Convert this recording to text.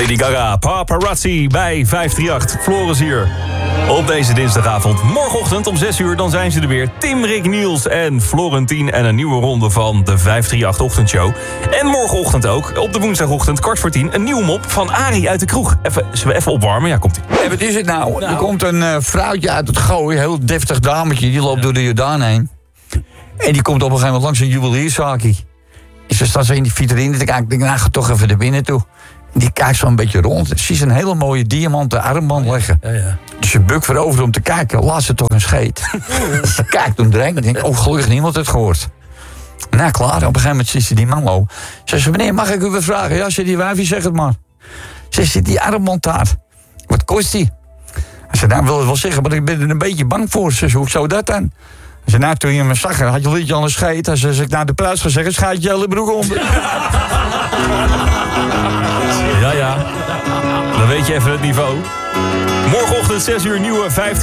Lady Gaga, Paparazzi bij 538. Floris hier. Op deze dinsdagavond. Morgenochtend om 6 uur, dan zijn ze er weer. Tim, Rick, Niels en Florentien. En een nieuwe ronde van de 538-ochtendshow. En morgenochtend ook, op de woensdagochtend, 9:15... een nieuwe mop van Arie uit de kroeg. Zullen we even opwarmen? Ja, komt ie. En wat is het nou? Er komt een vrouwtje uit het Gooi, een heel deftig dametje. Die loopt door de Jordaan heen. En die komt op een gegeven moment langs een juwelierszaakje. En ze staat zo in die vitrine te kijken. Ik denk, nou, ga toch even naar binnen toe. En die kijkt zo een beetje rond. En ziet ze een hele mooie diamanten armband leggen. Ja. Dus ze bukt voorover om te kijken. Laat ze toch een scheet. Ze kijkt om de heen en denkt, oh, gelukkig niemand het gehoord. Nou, klaar. Op een gegeven moment ziet ze die man lopen. Ze zegt, meneer, mag ik u wat vragen? Ja, ze die wijfie, zeg het maar. Ze zegt, die armband daar. Wat kost die? Hij zei, nou, wil het wel zeggen, maar ik ben er een beetje bang voor. Ze zei, hoe zou dat dan? Hij zei, nou, toen je me zag, had je een liedje al een scheet. Hij zei, als ik naar de prijs ga zeggen, schijt je hele broek onder. Ja. Dan weet je even het niveau. Morgenochtend 6 uur, nieuwe 538.